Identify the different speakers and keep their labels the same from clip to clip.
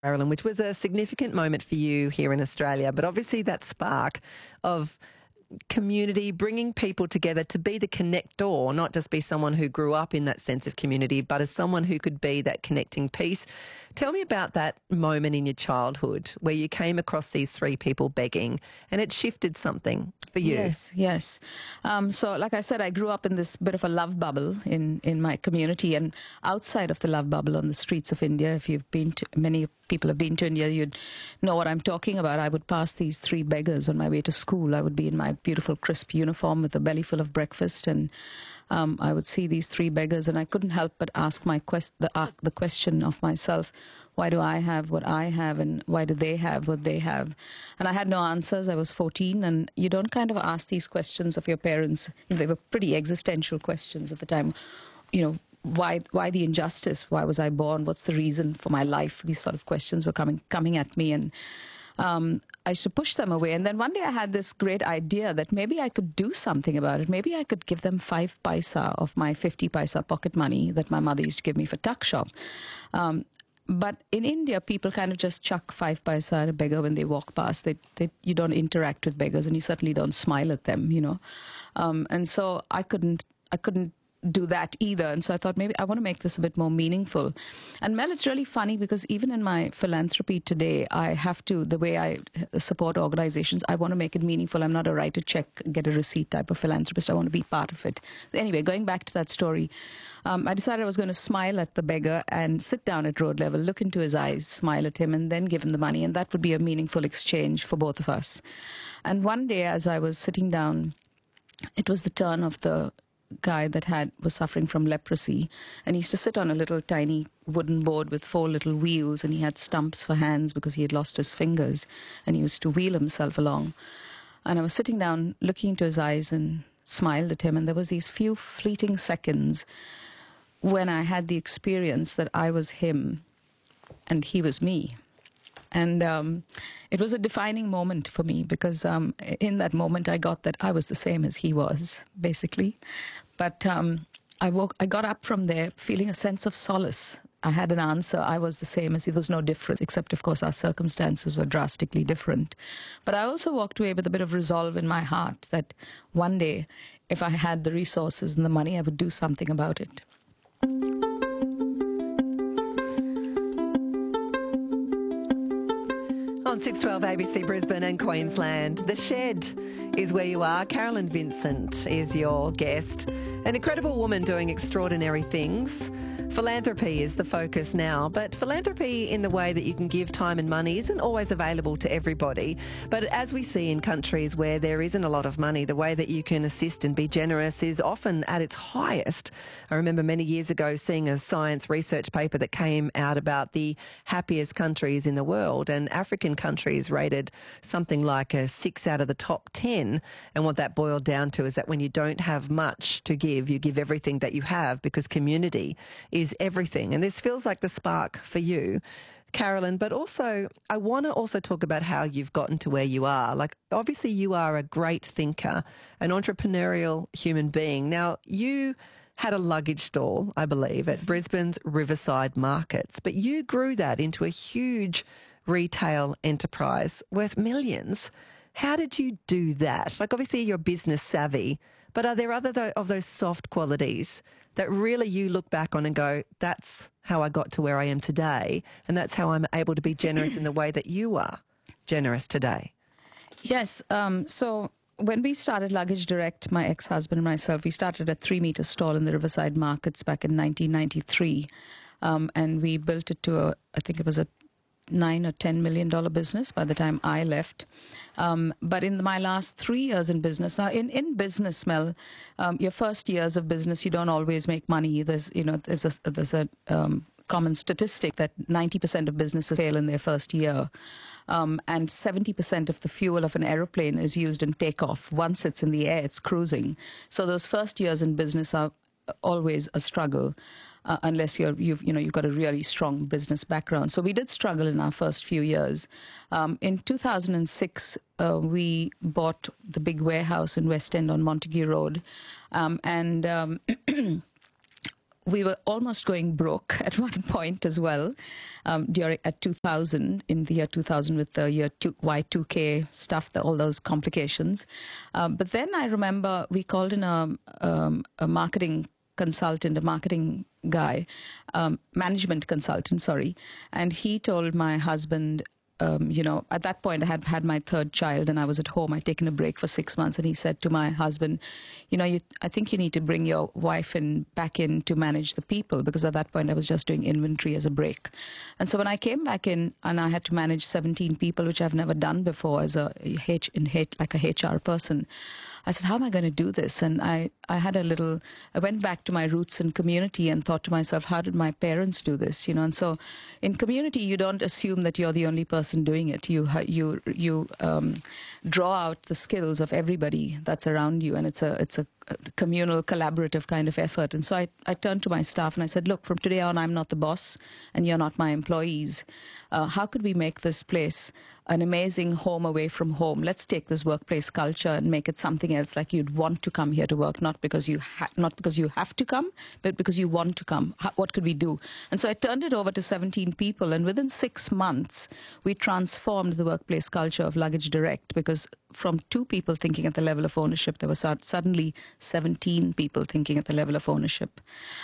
Speaker 1: Carolyn, which was a significant moment for you here in Australia, but obviously that spark of community, bringing people together to be the connector, not just be someone who grew up in that sense of community, but as someone who could be that connecting piece. Tell me about that moment in your childhood where you came across these three people begging and it shifted something for you.
Speaker 2: Yes. So like I said, I grew up in this bit of a love bubble in my community, and outside of the love bubble on the streets of India, if you've been to, many people have been to India, you'd know what I'm talking about. I would pass these three beggars on my way to school. I would be in my beautiful crisp uniform with a belly full of breakfast, and I would see these three beggars, and I couldn't help but ask the question of myself, why do I have what I have, and why do they have what they have? And I had no answers. I was 14, and you don't kind of ask these questions of your parents. They were pretty existential questions at the time. You know, why the injustice? Why was I born? What's the reason for my life? These sort of questions were coming at me, and I used to push them away. And then one day I had this great idea that maybe I could do something about it. Maybe I could give them 5 paisa of my 50 paisa pocket money that my mother used to give me for tuck shop. But in India, people kind of just chuck 5 paisa at a beggar when they walk past. You don't interact with beggars, and you certainly don't smile at them, you know. And so I couldn't do that either. And so I thought, maybe I want to make this a bit more meaningful. And Mel, it's really funny because even in my philanthropy today, I have to, the way I support organizations, I want to make it meaningful. I'm not a write a check, get a receipt type of philanthropist. I want to be part of it. Anyway, going back to that story, I decided I was going to smile at the beggar and sit down at road level, look into his eyes, smile at him, and then give him the money. And that would be a meaningful exchange for both of us. And one day as I was sitting down, it was the turn of the guy that was suffering from leprosy, and he used to sit on a little tiny wooden board with 4 little wheels, and he had stumps for hands because he had lost his fingers, and he used to wheel himself along. And I was sitting down looking into his eyes and smiled at him, and there was these few fleeting seconds when I had the experience that I was him and he was me. And it was a defining moment for me because in that moment I got that I was the same as he was, basically. But I got up from there feeling a sense of solace. I had an answer. I was the same as he. There was no difference, except, of course, our circumstances were drastically different. But I also walked away with a bit of resolve in my heart that one day, if I had the resources and the money, I would do something about it.
Speaker 1: On 612 ABC Brisbane and Queensland, The Shed is where you are. Carolyn Vincent is your guest. An incredible woman doing extraordinary things. Philanthropy is the focus now, but philanthropy in the way that you can give time and money isn't always available to everybody. But as we see in countries where there isn't a lot of money, the way that you can assist and be generous is often at its highest. I remember many years ago seeing a science research paper that came out about the happiest countries in the world, and African countries rated something like a 6 out of the top 10. And what that boiled down to is that when you don't have much to give, you give everything that you have, because community is everything. And this feels like the spark for you, Carolyn, but also I want to also talk about how you've gotten to where you are. Like, obviously you are a great thinker, an entrepreneurial human being. Now, you had a luggage stall, I believe, at Brisbane's Riverside Markets, but you grew that into a huge retail enterprise worth millions. How did you do that? Like, obviously you're business savvy, but are there other of those soft qualities that really you look back on and go, that's how I got to where I am today, and that's how I'm able to be generous in the way that you are generous today?
Speaker 2: Yes. So when we started Luggage Direct, my ex-husband and myself, we started a 3-meter stall in the Riverside Markets back in 1993. And we built it to I think it was a $9 or $10 million business by the time I left. But in my last 3 years in business, now in business, Mel, your first years of business, you don't always make money. There's a common statistic that 90% of businesses fail in their first year. And 70% of the fuel of an aeroplane is used in takeoff. Once it's in the air, it's cruising. So those first years in business are always a struggle. Unless you've got a really strong business background. So we did struggle in our first few years. In 2006, we bought the big warehouse in West End on Montague Road, and we were almost going broke at one point as well, at 2000, in the year 2000 with the Y2K stuff, all those complications. But then I remember we called in a marketing consultant, a marketing guy, management consultant, sorry, and he told my husband, at that point I had had my third child and I was at home. I'd taken a break for 6 months, and he said to my husband, I think you need to bring your wife back in to manage the people, because at that point I was just doing inventory as a break. And so when I came back in and I had to manage 17 people, which I've never done before as like a HR person, I said, how am I going to do this? And I went back to my roots in community and thought to myself, how did my parents do this? And so in community, you don't assume that you're the only person doing it. You draw out the skills of everybody that's around you, and it's a communal, collaborative kind of effort. And so I turned to my staff and I said, look, from today on, I'm not the boss and you're not my employees. How could we make this place an amazing home away from home? Let's take this workplace culture and make it something else, like you'd want to come here to work, not because you have to come, but because you want to come. What could we do? And so I turned it over to 17 people, and within 6 months, we transformed the workplace culture of Luggage Direct, because from 2 people thinking at the level of ownership, there was suddenly 17 people thinking at the level of ownership.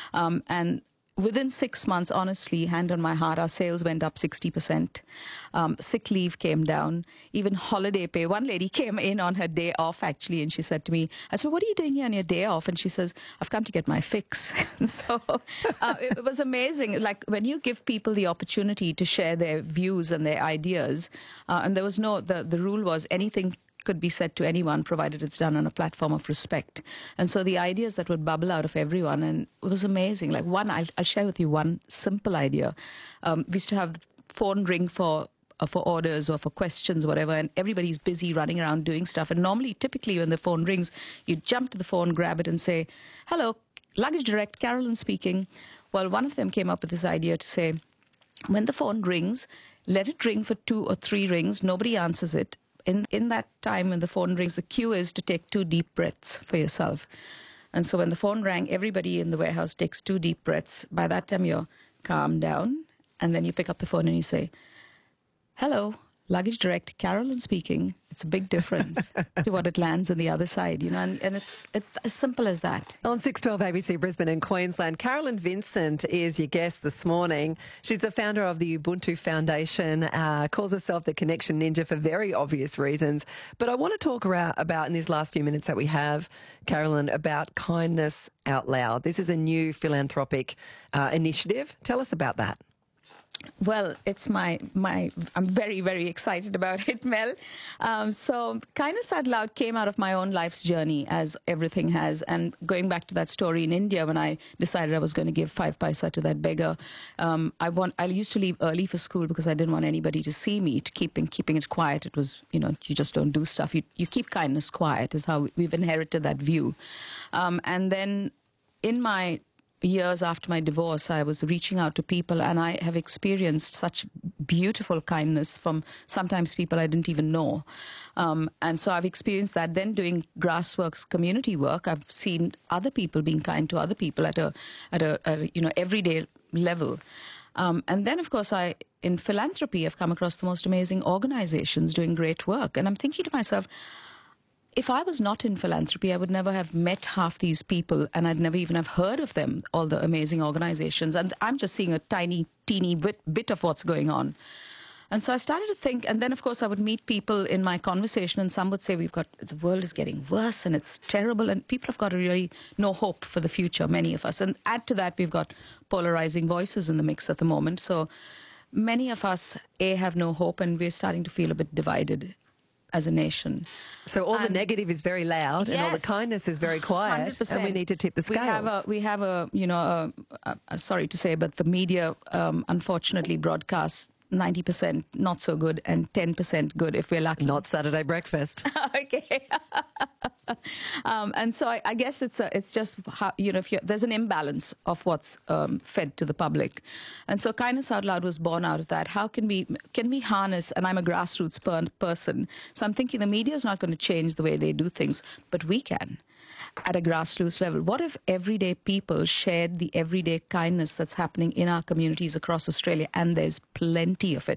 Speaker 2: And within 6 months, honestly, hand on my heart, our sales went up 60%. Sick leave came down. Even holiday pay. One lady came in on her day off, actually, and she said to me, I said, what are you doing here on your day off? And she says, I've come to get my fix. So it was amazing. Like, when you give people the opportunity to share their views and their ideas, and there was the rule was anything could be said to anyone, provided it's done on a platform of respect. And so the ideas that would bubble out of everyone, and it was amazing. Like I'll share with you one simple idea. We used to have the phone ring for orders or for questions, whatever, and everybody's busy running around doing stuff. And normally, typically, when the phone rings, you jump to the phone, grab it, and say, hello, Luggage Direct, Carolyn speaking. Well, one of them came up with this idea to say, when the phone rings, let it ring for 2 or 3 rings. Nobody answers it. In that time when the phone rings, the cue is to take 2 deep breaths for yourself. And so when the phone rang, everybody in the warehouse takes 2 deep breaths. By that time, you're calm down. And then you pick up the phone and you say, hello, Luggage Direct, Carolyn speaking. It's a big difference to what it lands on the other side, and it's as simple as that.
Speaker 1: On 612 ABC Brisbane and Queensland, Carolyn Vincent is your guest this morning. She's the founder of the Ubuntu Foundation, calls herself the Connection Ninja for very obvious reasons. But I want to talk about in these last few minutes that we have, Carolyn, about Kindness Out Loud. This is a new philanthropic initiative. Tell us about that.
Speaker 2: Well, it's I'm very, very excited about it, Mel. So Kindness Out Loud came out of my own life's journey, as everything has. And going back to that story in India, when I decided I was going to give 5 paisa to that beggar, I used to leave early for school because I didn't want anybody to see me, keeping it quiet. It was, you just don't do stuff. You keep kindness quiet is how we've inherited that view. And then in my years after my divorce, I was reaching out to people, and I have experienced such beautiful kindness from sometimes people I didn't even know. And so I've experienced that. Then doing grassworks community work, I've seen other people being kind to other people at a everyday level. And then, of course, in philanthropy, I've come across the most amazing organizations doing great work. And I'm thinking to myself, if I was not in philanthropy, I would never have met half these people, and I'd never even have heard of them, all the amazing organizations. And I'm just seeing a teeny bit of what's going on. And so I started to think, and then, of course, I would meet people in my conversation, and some would say, the world is getting worse, and it's terrible, and people have got really no hope for the future, many of us. And add to that, we've got polarizing voices in the mix at the moment. So many of us, have no hope, and we're starting to feel a bit divided as a nation.
Speaker 1: So all the negative is very loud, and all the kindness is very quiet,
Speaker 2: 100%.
Speaker 1: and we need to tip the scales.
Speaker 2: We have a sorry to say, but the media unfortunately broadcasts 90% not so good and 10% good if we're lucky.
Speaker 1: Not Saturday breakfast.
Speaker 2: Okay. And so I guess it's just how, if there's an imbalance of what's fed to the public. And so Kindness Out Loud was born out of that. How can we harness, and I'm a grassroots person, so I'm thinking the media is not going to change the way they do things, but we can. at a grassroots level? What if everyday people shared the everyday kindness that's happening in our communities across Australia, and there's plenty of it?